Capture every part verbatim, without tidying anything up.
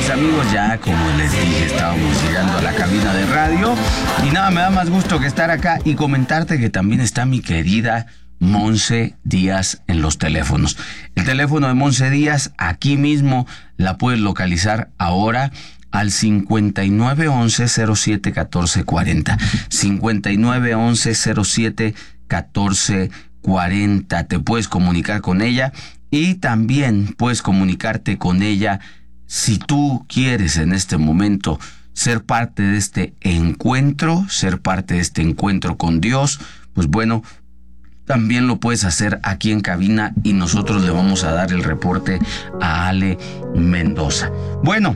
mis amigos, ya como les dije, estábamos llegando a la cabina de radio y nada, me da más gusto que estar acá y comentarte que también está mi querida Monse Díaz en los teléfonos. El teléfono de Monse Díaz, aquí mismo la puedes localizar ahora al cincuenta y nueve once cero siete catorce cuarenta. cincuenta y nueve once cero siete catorce cuarenta. Te puedes comunicar con ella y también puedes comunicarte con ella si tú quieres en este momento ser parte de este encuentro, ser parte de este encuentro con Dios. Pues bueno, también lo puedes hacer aquí en cabina y nosotros le vamos a dar el reporte a Ale Mendoza. Bueno,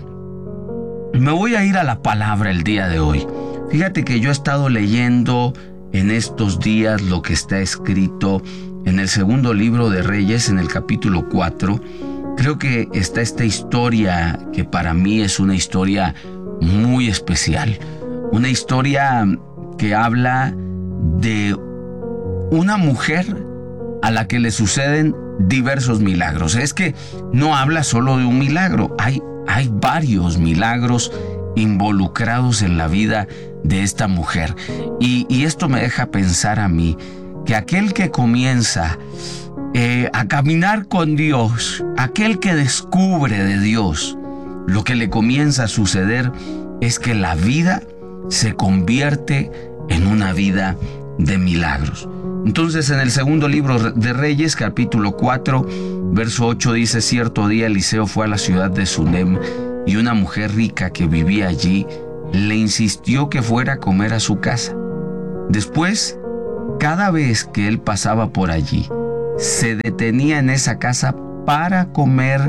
me voy a ir a la palabra el día de hoy. Fíjate que yo he estado leyendo en estos días lo que está escrito en el segundo libro de Reyes, en el capítulo cuatro. Creo que está esta historia que para mí es una historia muy especial. Una historia que habla de una mujer a la que le suceden diversos milagros. Es que no habla solo de un milagro, hay, hay varios milagros involucrados en la vida de esta mujer. Y, y esto me deja pensar a mí que aquel que comienza eh, a caminar con Dios, aquel que descubre de Dios, lo que le comienza a suceder es que la vida se convierte en una vida de milagros. Entonces, en el segundo libro de Reyes, capítulo cuatro, verso ocho, dice: cierto día Eliseo fue a la ciudad de Sunem y una mujer rica que vivía allí le insistió que fuera a comer a su casa. Después, cada vez que él pasaba por allí, se detenía en esa casa para comer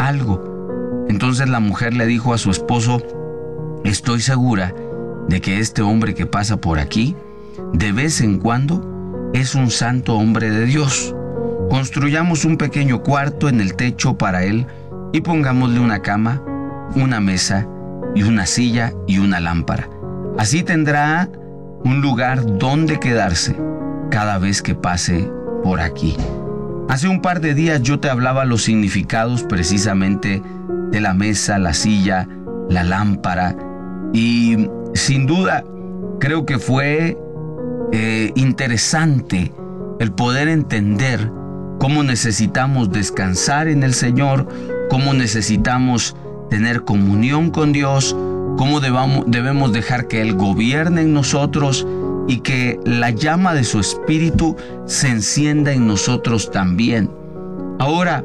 algo. Entonces la mujer le dijo a su esposo: estoy segura de que este hombre que pasa por aquí, de vez en cuando, es un santo hombre de Dios. Construyamos un pequeño cuarto en el techo para él y pongámosle una cama, una mesa y una silla y una lámpara. Así tendrá un lugar donde quedarse cada vez que pase por aquí. Hace un par de días yo te hablaba los significados precisamente de la mesa, la silla, la lámpara, y sin duda creo que fue eh, interesante el poder entender cómo necesitamos descansar en el Señor, cómo necesitamos tener comunión con Dios, cómo debamos, debemos dejar que Él gobierne en nosotros y que la llama de su Espíritu se encienda en nosotros también. Ahora,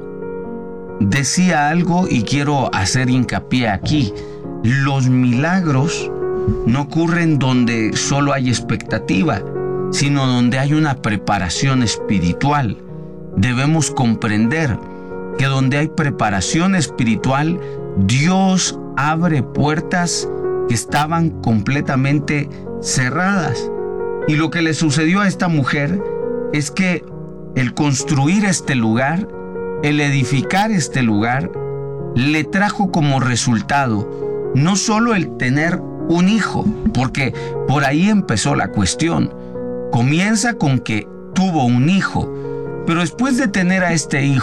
decía algo y quiero hacer hincapié aquí. Los milagros no ocurren donde solo hay expectativa, sino donde hay una preparación espiritual. Debemos comprender que donde hay preparación espiritual, Dios abre puertas que estaban completamente cerradas. Y lo que le sucedió a esta mujer es que el construir este lugar, el edificar este lugar, le trajo como resultado no solo el tener un hijo, porque por ahí empezó la cuestión. Comienza con que tuvo un hijo, pero después de tener a este hijo,